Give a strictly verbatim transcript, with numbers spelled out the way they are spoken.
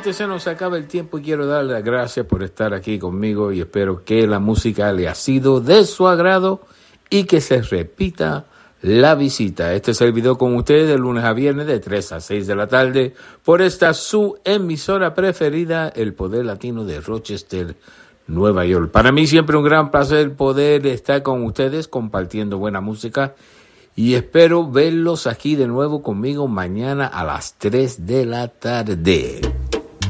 lamentablemente se nos acaba el tiempo y quiero darle las gracias por estar aquí conmigo y espero que la música le ha sido de su agrado y que se repita la visita. Este es el video con ustedes de lunes a viernes de tres a seis de la tarde por esta su emisora preferida, El Poder Latino de Rochester, Nueva York. Para mí siempre un gran placer poder estar con ustedes compartiendo buena música y espero verlos aquí de nuevo conmigo mañana a las tres de la tarde.